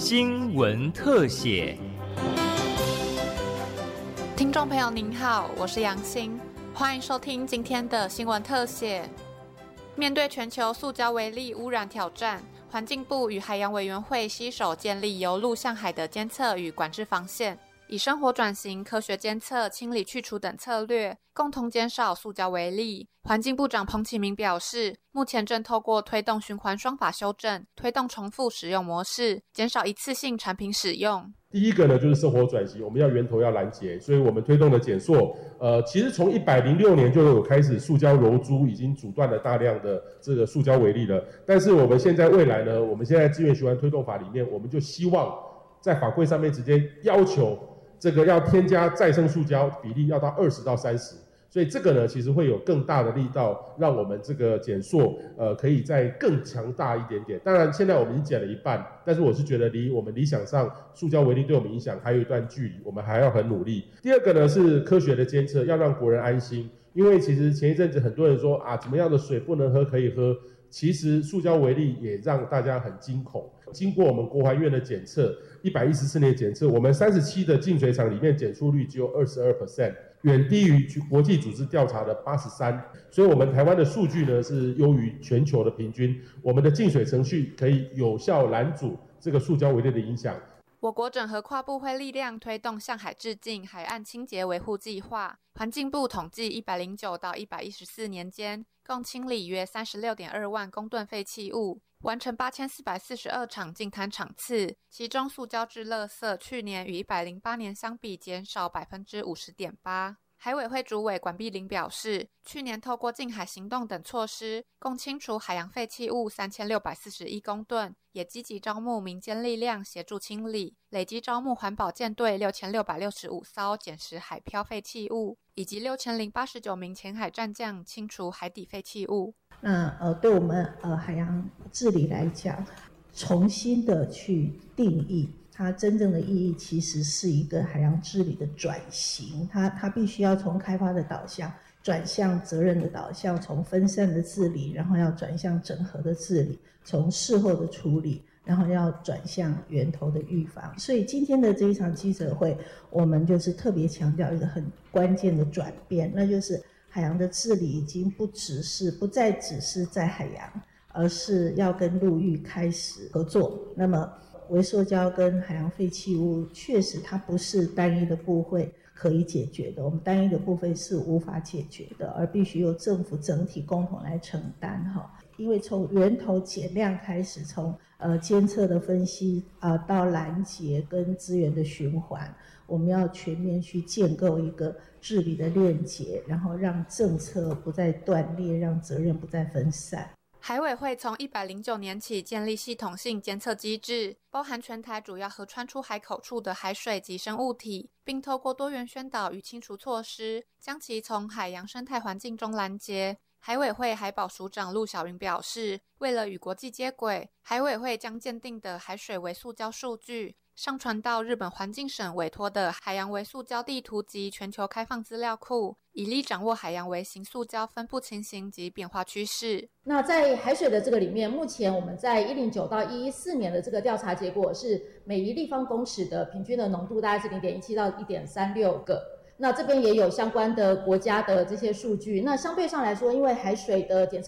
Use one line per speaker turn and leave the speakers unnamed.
新闻特写。
听众朋友您好，我是杨欣，欢迎收听今天的新闻特写。面对全球塑胶微粒污染挑战，环境部与海洋委员会携手建立由陆向海的监测与管制防线，以生活转型、科学监测、清理去除等策略，共同减少塑胶微粒。环境部长彭启明表示，目前正透过推动循环双法修正，推动重复使用模式，减少一次性产品使用。
第一个呢，就是生活转型，我们要源头要拦截，所以我们推动的减塑，其实从106年就有开始，塑胶柔珠已经阻断了大量的这个塑胶微粒了。但是我们现在未来呢，我们现在资源循环推动法里面，我们就希望在法规上面直接要求这个要添加再生塑胶比例要到20到30。所以这个呢，其实会有更大的力道，让我们这个减塑，可以再更强大一点点。当然，现在我们已经减了一半，但是我是觉得离我们理想上塑胶微粒对我们影响还有一段距离，我们还要很努力。第二个呢是科学的监测，要让国人安心。因为其实前一阵子很多人说啊，怎么样的水不能喝可以喝，其实塑胶微粒也让大家很惊恐。经过我们国环院的检测，114年检测，我们37的净水厂里面检出率只有22%。远低于国际组织调查的83%，所以我们台湾的数据呢是优于全球的平均。我们的净水程序可以有效拦阻这个塑胶微粒的影响。
我国整合跨部会力量推动向海致敬海岸清洁维护计划，环境部统计109到114年间，共清理约36.2万公吨废弃物，完成8442场净滩场次，其中塑胶制垃圾去年与108年相比减少 50.8%。海委会主委管碧玲表示，去年透过净海行动等措施，共清除海洋废弃物3641公吨，也积极招募民间力量协助清理，累计招募环保舰队6665艘捡拾海漂废弃物，以及6089名前海战将清除海底废弃物。
那对我们海洋治理来讲，重新的去定义它真正的意义，其实是一个海洋治理的转型。它必须要从开发的导向转向责任的导向，从分散的治理，然后要转向整合的治理，从事后的处理，然后要转向源头的预防。所以今天的这一场记者会，我们就是特别强调一个很关键的转变，那就是海洋的治理已经不再只是在海洋，而是要跟陆域开始合作。那么微塑胶跟海洋废弃物确实它不是单一的部会可以解决的，我们单一的部分是无法解决的，而必须由政府整体共同来承担哈。因为从源头减量开始，从监测的分析到拦截跟资源的循环，我们要全面去建构一个治理的链结，然后让政策不再断裂，让责任不再分散。
海委会从109年起建立系统性监测机制，包含全台主要河川出海口处的海水及生物体，并透过多元宣导与清除措施，将其从海洋生态环境中拦截。海委会海保署长陆小云表示，为了与国际接轨，海委会将鉴定的海水微塑胶数据上传到日本环境省委托的海洋微塑胶地图及全球开放资料库，以利掌握海洋微型塑胶分布情形及变化趋势。
那在海水的这个里面，目前我们在109到114年的这个调查结果是，每1立方公尺的平均的浓度大概是0.17到1.36个。那这边也有相关的国家的这些数据。那相对上来说，因为海水的检测